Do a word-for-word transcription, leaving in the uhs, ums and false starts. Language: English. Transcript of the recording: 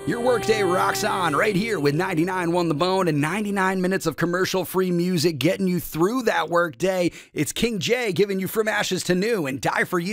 Your workday rocks on right here with ninety-nine point one The Bone and ninety-nine minutes of commercial-free music getting you through that workday. It's King J giving you From Ashes to New and Die For You.